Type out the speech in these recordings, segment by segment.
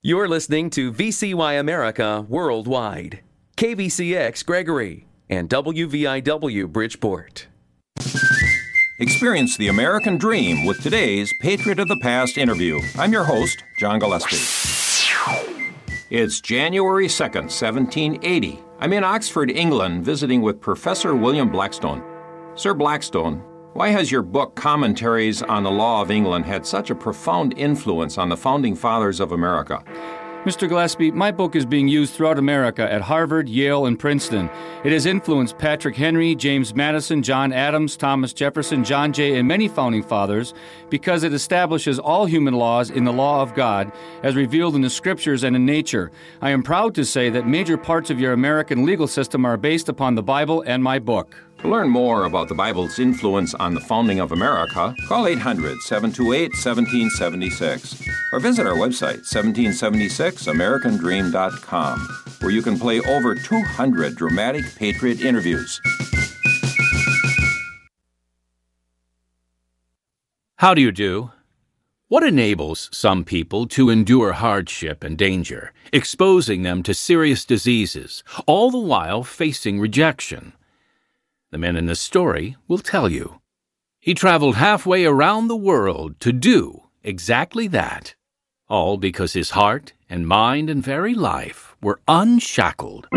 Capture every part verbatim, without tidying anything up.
You're listening to V C Y America Worldwide, K V C X Gregory, and W V I W Bridgeport. Experience the American dream with today's Patriot of the Past interview. I'm your host, John Gillespie. It's January second, seventeen eighty. I'm in Oxford, England, visiting with Professor William Blackstone. Sir Blackstone, why has your book, Commentaries on the Law of England, had such a profound influence on the founding fathers of America? Mister Gillespie, my book is being used throughout America at Harvard, Yale, and Princeton. It has influenced Patrick Henry, James Madison, John Adams, Thomas Jefferson, John Jay, and many founding fathers because it establishes all human laws in the law of God as revealed in the Scriptures and in nature. I am proud to say that major parts of your American legal system are based upon the Bible and my book. To learn more about the Bible's influence on the founding of America, call eight hundred, seven two eight, one seven seven six or visit our website, seventeen seventy-six american dream dot com, where you can play over two hundred dramatic Patriot interviews. How do you do? What enables some people to endure hardship and danger, exposing them to serious diseases, all the while facing rejection? The man in this story will tell you. He traveled halfway around the world to do exactly that, all because his heart and mind and very life were unshackled.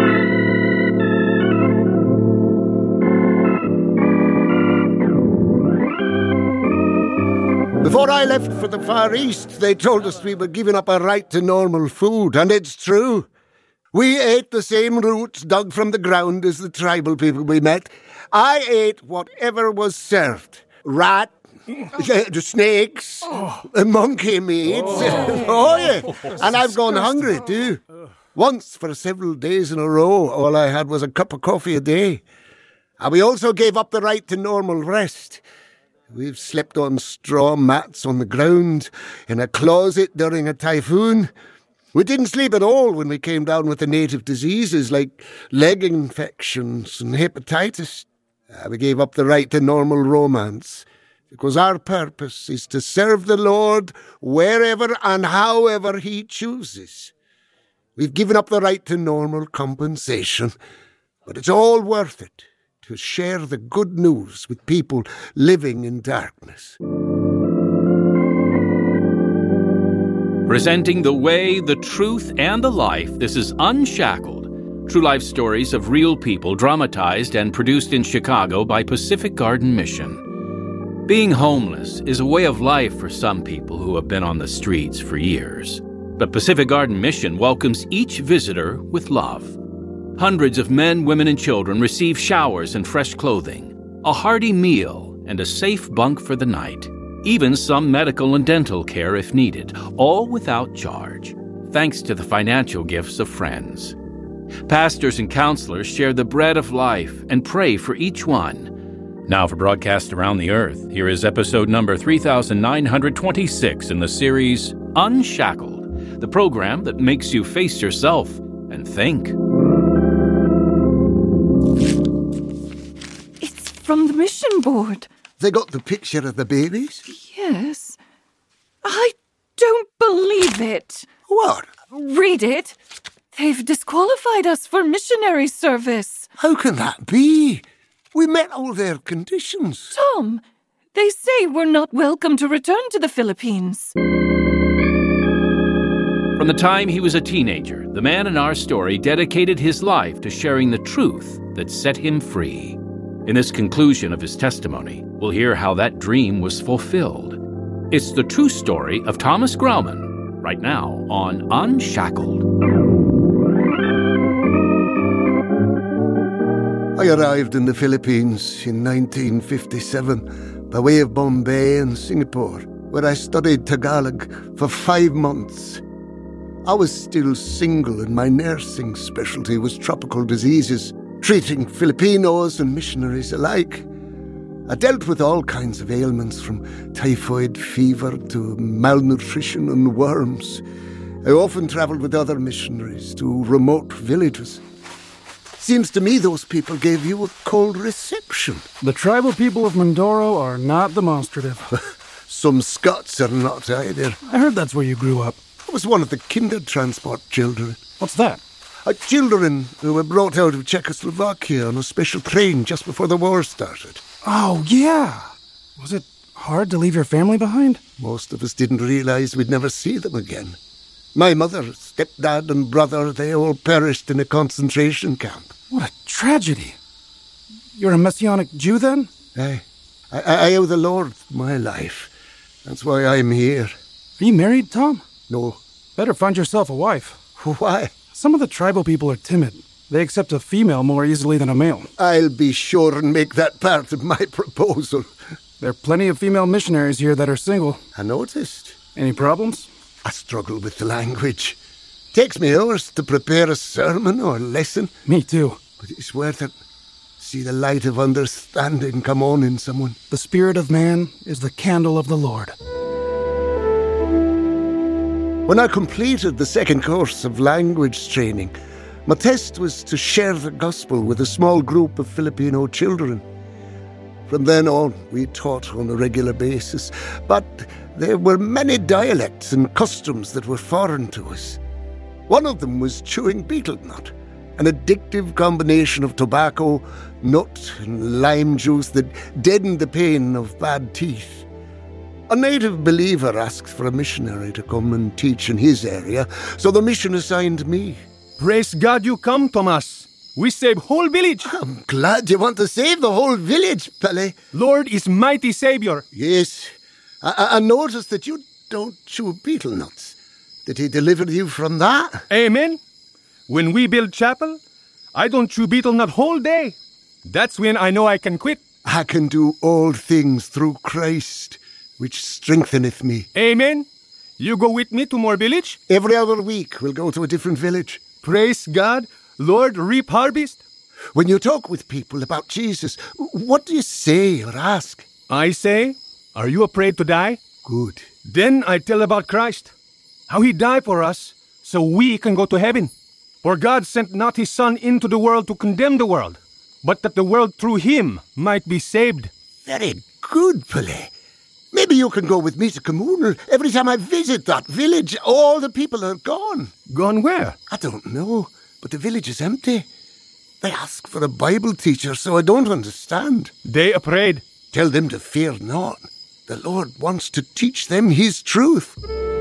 Before I left for the Far East, they told us we were giving up our right to normal food, and it's true. We ate the same roots dug from the ground as the tribal people we met. I ate whatever was served. Rat, the snakes, oh. monkey meat. Oh. oh, yeah. And I've gone hungry, too. Once, for several days in a row, all I had was a cup of coffee a day. And we also gave up the right to normal rest. We've slept on straw mats on the ground, in a closet during a typhoon. We didn't sleep at all when we came down with the native diseases like leg infections and hepatitis. Uh, we gave up the right to normal romance because our purpose is to serve the Lord wherever and however He chooses. We've given up the right to normal compensation, but it's all worth it to share the good news with people living in darkness. Presenting the way, the truth, and the life, this is Unshackled. True life stories of real people dramatized and produced in Chicago by Pacific Garden Mission. Being homeless is a way of life for some people who have been on the streets for years. But Pacific Garden Mission welcomes each visitor with love. Hundreds of men, women, and children receive showers and fresh clothing, a hearty meal, and a safe bunk for the night. Even some medical and dental care if needed, all without charge, thanks to the financial gifts of friends. Pastors and counselors share the bread of life and pray for each one. Now for broadcast around the earth, here is episode number three thousand nine hundred twenty-six in the series Unshackled, the program that makes you face yourself and think. It's from the mission board. They got the picture of the babies? Yes. I don't believe it. What? Read it. They've disqualified us for missionary service. How can that be? We met all their conditions. Tom, they say we're not welcome to return to the Philippines. From the time he was a teenager, the man in our story dedicated his life to sharing the truth that set him free. In this conclusion of his testimony, we'll hear how that dream was fulfilled. It's the true story of Thomas Grauman, right now on Unshackled. I arrived in the Philippines in nineteen fifty-seven by way of Bombay and Singapore, where I studied Tagalog for five months. I was still single and my nursing specialty was tropical diseases, treating Filipinos and missionaries alike. I dealt with all kinds of ailments from typhoid fever to malnutrition and worms. I often travelled with other missionaries to remote villages. Seems to me those people gave you a cold reception. The tribal people of Mindoro are not demonstrative. Some Scots are not either. I heard that's where you grew up. I was one of the Kindertransport children. What's that? Uh, children who were brought out of Czechoslovakia on a special train just before the war started. Oh, yeah. Was it hard to leave your family behind? Most of us didn't realize we'd never see them again. My mother, stepdad, and brother, they all perished in a concentration camp. What a tragedy. You're a Messianic Jew, then? I, I, I owe the Lord my life. That's why I'm here. Are you married, Tom? No. Better find yourself a wife. Why? Some of the tribal people are timid. They accept a female more easily than a male. I'll be sure and make that part of my proposal. There are plenty of female missionaries here that are single. I noticed. Any problems? I struggle with the language. Takes me hours to prepare a sermon or lesson. Me too. But it's worth it. See the light of understanding come on in someone. The spirit of man is the candle of the Lord. When I completed the second course of language training, my test was to share the gospel with a small group of Filipino children. From then on, we taught on a regular basis, but there were many dialects and customs that were foreign to us. One of them was chewing betel nut, an addictive combination of tobacco, nut, and lime juice that deadened the pain of bad teeth. A native believer asked for a missionary to come and teach in his area, so the mission assigned me. Praise God you come, Thomas. We save whole village. I'm glad you want to save the whole village, Pele. Lord is mighty Savior. Yes. I, I noticed that you don't chew betel nuts. Did he deliver you from that? Amen. When we build chapel, I don't chew betel nut whole day. That's when I know I can quit. I can do all things through Christ, which strengtheneth me. Amen. You go with me to more village? Every other week we'll go to a different village. Praise God. Lord, reap harvest. When you talk with people about Jesus, what do you say or ask? I say, are you afraid to die? Good. Then I tell about Christ, how he died for us, so we can go to heaven. For God sent not his Son into the world to condemn the world, but that the world through him might be saved. Very good, Pele. Maybe you can go with me to Communal. Every time I visit that village, all the people are gone. Gone where? I don't know, but the village is empty. They ask for a Bible teacher, so I don't understand. They afraid. Tell them to fear not. The Lord wants to teach them his truth.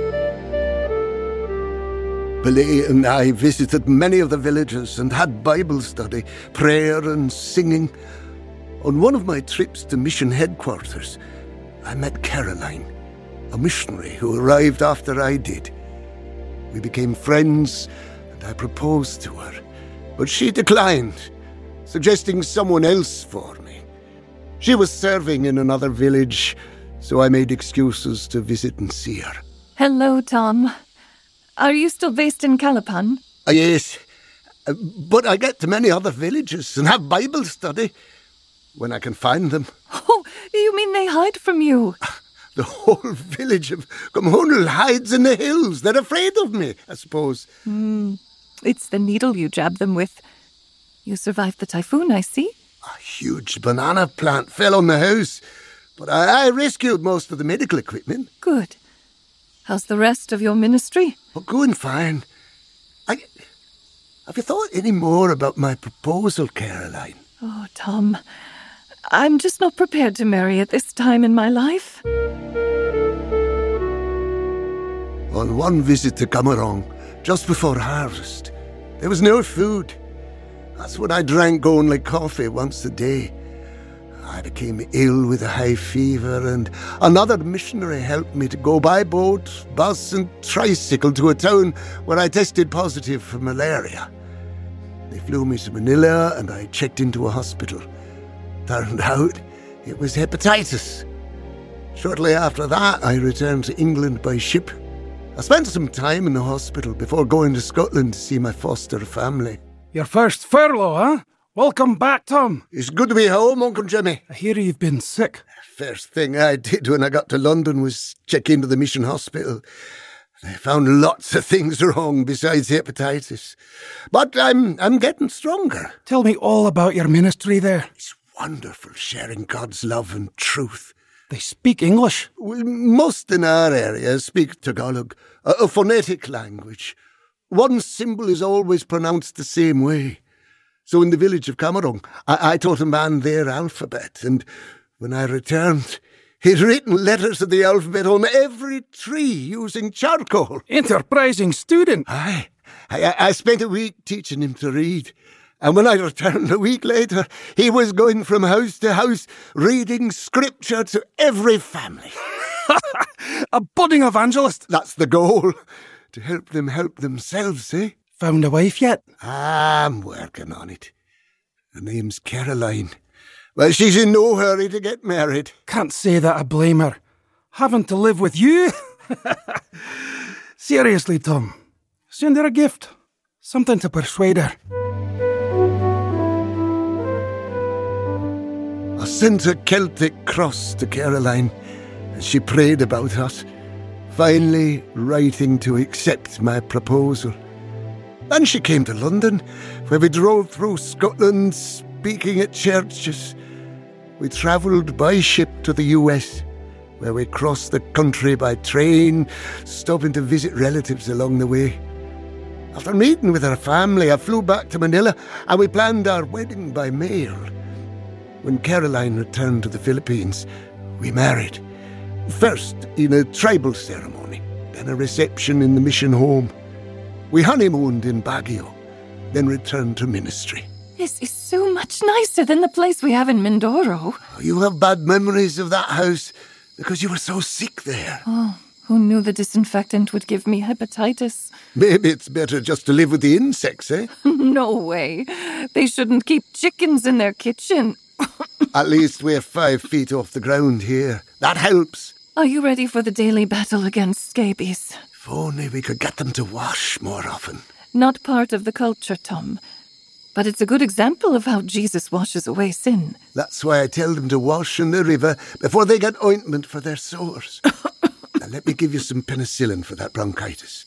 Pele and I visited many of the villages and had Bible study, prayer and singing. On one of my trips to mission headquarters, I met Caroline, a missionary who arrived after I did. We became friends, and I proposed to her, but she declined, suggesting someone else for me. She was serving in another village, so I made excuses to visit and see her. Hello, Tom. Are you still based in Calapan? Uh, yes, uh, but I get to many other villages and have Bible study when I can find them. Oh, you mean they hide from you? The whole village of Communal hides in the hills. They're afraid of me, I suppose. Hmm. It's the needle you jab them with. You survived the typhoon, I see. A huge banana plant fell on the house, but I, I rescued most of the medical equipment. Good. How's the rest of your ministry? Oh, going fine. I, have you thought any more about my proposal, Caroline? Oh, Tom, I'm just not prepared to marry at this time in my life. On one visit to Camarong, just before harvest, there was no food. That's when I drank only coffee once a day. I became ill with a high fever, and another missionary helped me to go by boat, bus and tricycle to a town where I tested positive for malaria. They flew me to Manila and I checked into a hospital. Turned out it was hepatitis. Shortly after that, I returned to England by ship. I spent some time in the hospital before going to Scotland to see my foster family. Your first furlough, huh? Welcome back, Tom. It's good to be home, Uncle Jimmy. I hear you've been sick. First thing I did when I got to London was check into the mission hospital. They found lots of things wrong besides hepatitis. But I'm I'm getting stronger. Tell me all about your ministry there. It's wonderful sharing God's love and truth. They speak English. Well, most in our area speak Tagalog, a, a phonetic language. One symbol is always pronounced the same way. So in the village of Camarong, I, I taught a man their alphabet, and when I returned, he'd written letters of the alphabet on every tree using charcoal. Enterprising student. Aye. I, I spent a week teaching him to read. And when I returned a week later, he was going from house to house, reading scripture to every family. A budding evangelist. That's the goal. To help them help themselves, eh? Found a wife yet? I'm working on it. Her name's Caroline. Well, she's in no hurry to get married. Can't say that I blame her. Having to live with you? Seriously, Tom. Send her a gift. Something to persuade her. I sent a Celtic cross to Caroline, and she prayed about us, finally writing to accept my proposal. Then she came to London, where we drove through Scotland, speaking at churches. We travelled by ship to the U S, where we crossed the country by train, stopping to visit relatives along the way. After meeting with her family, I flew back to Manila, and we planned our wedding by mail. When Caroline returned to the Philippines, we married. First in a tribal ceremony, then a reception in the mission home. We honeymooned in Baguio, then returned to ministry. This is so much nicer than the place we have in Mindoro. You have bad memories of that house because you were so sick there. Oh, who knew the disinfectant would give me hepatitis? Maybe it's better just to live with the insects, eh? No way. They shouldn't keep chickens in their kitchen. At least we're five feet off the ground here. That helps. Are you ready for the daily battle against scabies? If only we could get them to wash more often. Not part of the culture, Tom. But it's a good example of how Jesus washes away sin. That's why I tell them to wash in the river before they get ointment for their sores. Now let me give you some penicillin for that bronchitis.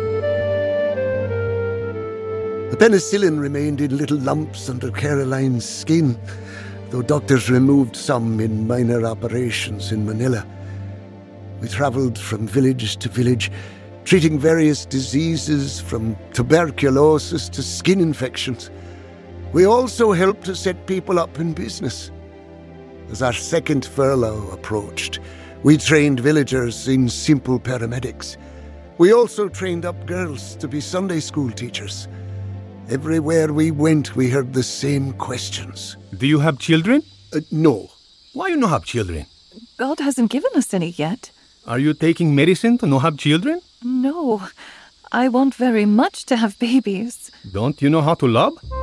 The penicillin remained in little lumps under Caroline's skin, though doctors removed some in minor operations in Manila. We travelled from village to village, treating various diseases from tuberculosis to skin infections. We also helped to set people up in business. As our second furlough approached, we trained villagers in simple paramedics. We also trained up girls to be Sunday school teachers. Everywhere we went, we heard the same questions. Do you have children? Uh, no. Why you not have children? God hasn't given us any yet. Are you taking medicine to not have children? No. I want very much to have babies. Don't you know how to love?